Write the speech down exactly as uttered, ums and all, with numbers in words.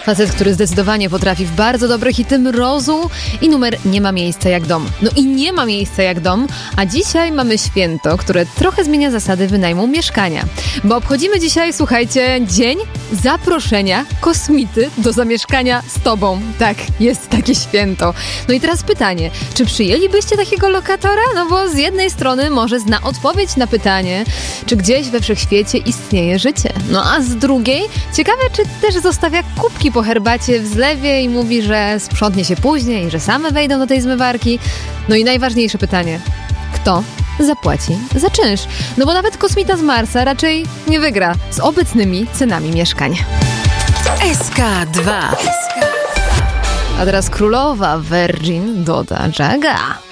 Facet, który zdecydowanie potrafi w bardzo dobre hity mrozu i numer Nie ma miejsca jak dom. No i nie ma miejsca jak dom, a dzisiaj mamy święto, które trochę zmienia zasady wynajmu mieszkania. Bo obchodzimy dzisiaj, słuchajcie, dzień zaproszenia kosmity do zamieszkania z tobą. Tak, jest takie święto. No i teraz pytanie, czy przyjęlibyście takiego lokatora? No bo z jednej strony może zna odpowiedź na pytanie, czy gdzieś we wszechświecie istnieje życie. No a z drugiej, ciekawe, czy też zostawia kubki po herbacie w zlewie i mówi, że sprzątnie się później i że same wejdą do tej zmywarki. No i najważniejsze pytanie, kto zapłaci za czynsz? No bo nawet kosmita z Marsa raczej nie wygra z obecnymi cenami mieszkań. S K dwa. A teraz królowa Virgin doda Jaga.